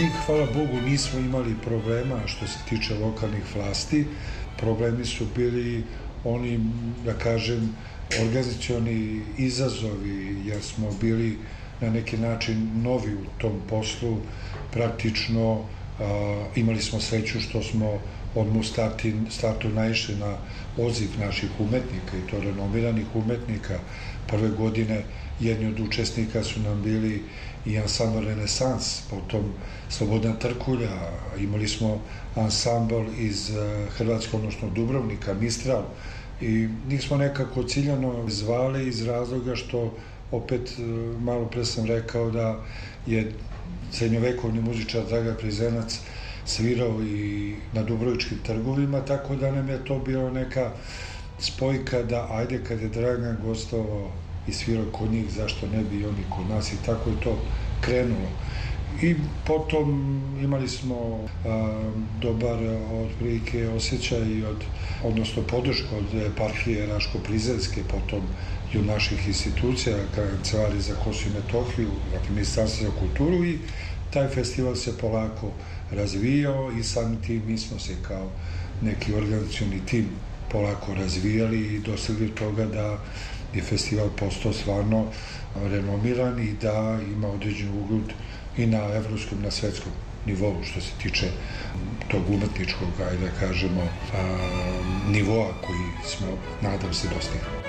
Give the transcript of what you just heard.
Mi, hvala Bogu, nismo imali problema što se tiče lokalnih vlasti. Problemi su bili oni, da kažem, organizacioni izazovi, jer smo bili na neki način novi u tom poslu. Praktično imali smo sreću što smo odmah u startu naišli na odziv naših umetnika, i to renomiranih umetnika. Prve godine jedni od učesnika su nam bili i ansambl Renesans, potom Slobodna Trkulja, imali smo ansambl iz Hrvatske, odnosno Dubrovnika, Mistral, i njih smo nekako ciljano zvali iz razloga što, opet malo pre sam rekao da je srednjovekovni muzičar Dragan Prizenac svirao i na dubrovičkim trgovima, tako da nam je to bilo neka spojka da ajde kad je Dragan gostovao i svirao kod njih, zašto ne bi oni kod nas, i tako je to krenulo. I potom imali smo dobar otprilike osjećaj odnosno podršku od eparhije Raško-Prizrenske, potom i od naših institucija, Kancelarije za Kosovo i Metohiju, dakle Ministarstvo za kulturu, i taj festival se polako razvijao i samim tim mi smo se kao neki organizacioni tim polako razvijali i dostigli toga da je festival postao stvarno renomiran i da ima određen ugled i na evropskom, na svetskom nivou što se tiče tog umetničkog, ajde da kažemo, nivoa koji smo, nadam se, dostigli.